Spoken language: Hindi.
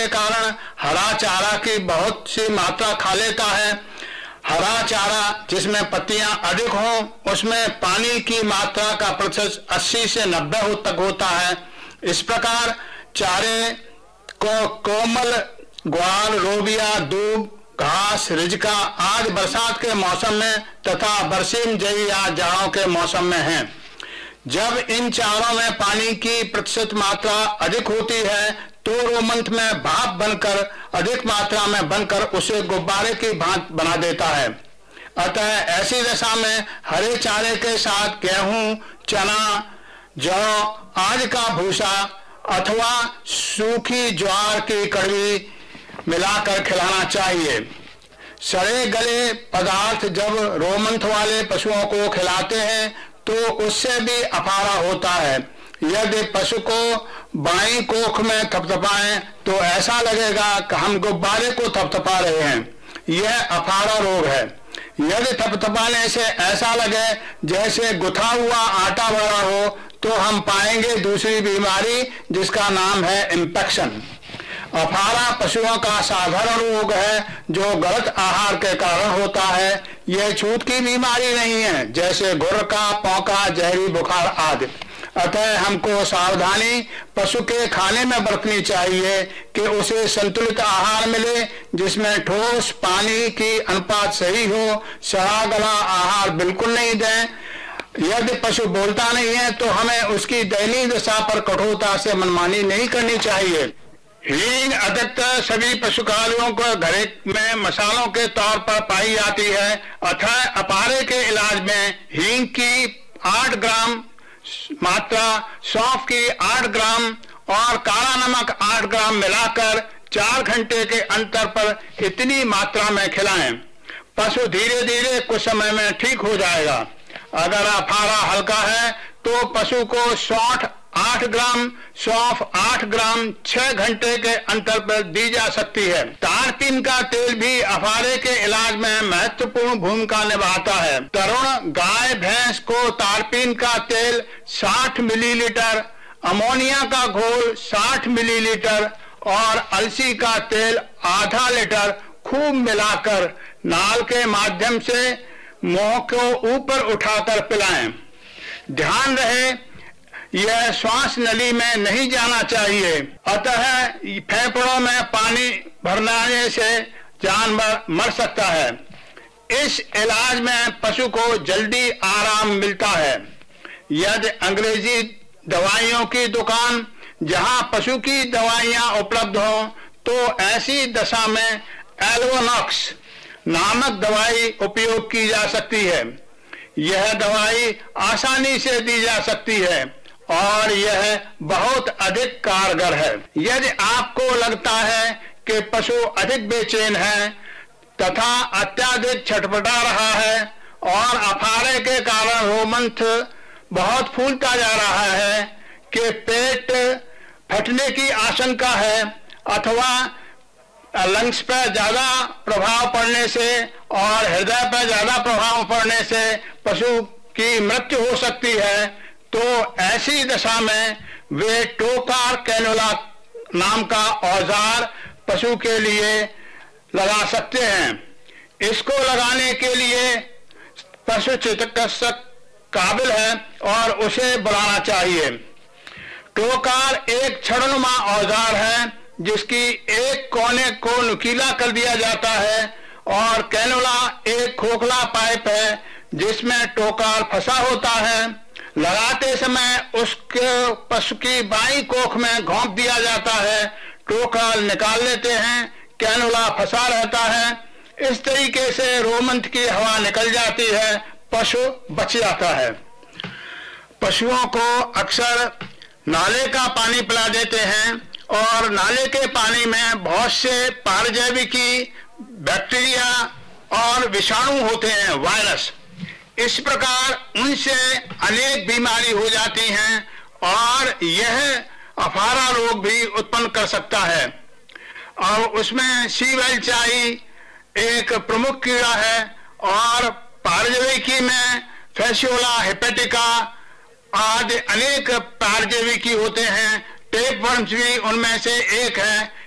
के कारण हरा चारा की बहुत सी मात्रा खा लेता है। हरा चारा जिसमें पत्तियां अधिक हों उसमें पानी की मात्रा का प्रतिशत 80 से 90 तक होता है। इस प्रकार चारे को कोमल ग्वार, लोबिया, दूब, घास, रिजका आदि बरसात के मौसम में तथा बरसीम जई या जाड़ों के मौसम में है। जब इन चारों में पानी की प्रतिशत मात्रा अधिक होती है तो रोमंथ में भाप बनकर अधिक मात्रा में बनकर उसे गुब्बारे की भांति बना देता है। अतः ऐसी दशा में हरे चारे के साथ गेहूं, चना, जौ आदि का भूसा अथवा सूखी ज्वार की कड़वी मिलाकर खिलाना चाहिए। सड़े गले पदार्थ जब रोमंथ वाले पशुओं को खिलाते हैं तो उससे भी अफारा होता है। यदि पशु को बाईं कोख में थपथपाएं तो ऐसा लगेगा कि हम गुब्बारे को थपथपा रहे हैं। यह अफारा रोग है। यदि थपथपाने से ऐसा लगे जैसे गुथा हुआ आटा भरा हो तो हम पाएंगे दूसरी बीमारी जिसका नाम है इंफेक्शन। अफारा पशुओं का साधारण रोग है जो गलत आहार के कारण होता है। यह छूत की बीमारी नहीं है जैसे गुर्र का, पौका, जहरी बुखार आदि। अतः हमको सावधानी पशु के खाने में बरतनी चाहिए कि उसे संतुलित आहार मिले जिसमें ठोस पानी की अनुपात सही हो। सड़ा गला आहार बिल्कुल नहीं दें। यदि पशु बोलता नहीं है तो हमें उसकी दयनीय दशा पर कठोरता से मनमानी नहीं करनी चाहिए। हींग अधिकतर सभी पशुखालियों को घरे में मसालों के तौर पर पाई जाती है। अतः अपारे के इलाज में हींग की 8 ग्राम मात्रा, सौंफ की 8 ग्राम और काला नमक 8 ग्राम मिलाकर 4 घंटे के अंतर पर इतनी मात्रा में खिलाएं। पशु धीरे धीरे कुछ समय में ठीक हो जाएगा। अगर अफारा हल्का है तो पशु को सौंठ 8 ग्राम, सौंफ 8 ग्राम 6 घंटे के अंतर पर दी जा सकती है। तारपीन का तेल भी अफारे के इलाज में महत्वपूर्ण भूमिका निभाता है। तरुण गाय भैंस को तारपीन का तेल 60 मिलीलीटर, अमोनिया का घोल 60 मिलीलीटर और अलसी का तेल आधा लीटर खूब मिलाकर नाल के माध्यम से मुंह को ऊपर उठाकर पिलाएं। ध्यान रहे यह श्वास नली में नहीं जाना चाहिए। अतः फेफड़ों में पानी भरने से जानवर मर सकता है। इस इलाज में पशु को जल्दी आराम मिलता है। यदि अंग्रेजी दवाइयों की दुकान जहां पशु की दवाइयां उपलब्ध हो तो ऐसी दशा में एल्वोनॉक्स नामक दवाई उपयोग की जा सकती है। यह दवाई आसानी से दी जा सकती है और यह बहुत अधिक कारगर है। यदि आपको लगता है कि पशु अधिक बेचैन है तथा अत्यधिक छटपटा रहा है और अफारे के कारण रोमंथ बहुत फूलता जा रहा है, कि पेट फटने की आशंका है अथवा लंग्स पर ज्यादा प्रभाव पड़ने से और हृदय पर ज्यादा प्रभाव पड़ने से पशु की मृत्यु हो सकती है, तो ऐसी दशा में वे टोकार कैनुला नाम का औजार पशु के लिए लगा सकते हैं। इसको लगाने के लिए पशु चिकित्सक काबिल है और उसे बुलाना चाहिए। टोकार एक छड़नुमा औजार है जिसकी एक कोने को नुकीला कर दिया जाता है और कैनुला एक खोखला पाइप है जिसमें टोकार फंसा होता है। लगाते समय उसके पशु की बाईं कोख में घोंप दिया जाता है। टोकार निकाल लेते हैं, कैनुला फंसा रहता है। इस तरीके से रोमंथ की हवा निकल जाती है, पशु बच जाता है। पशुओं को अक्सर नाले का पानी पिला देते हैं और नाले के पानी में बहुत से पारजैविकी, बैक्टीरिया और विषाणु होते हैं, वायरस। इस प्रकार उनसे अनेक बीमारी हो जाती हैं और यह अफारा रोग भी उत्पन्न कर सकता है। और उसमें सी वेल्चाई एक प्रमुख कीड़ा है और पारजैविकी में फैसियोला हेपेटिका आदि अनेक पारजैविकी होते हैं। टेप वर्म्स भी उनमें से एक है।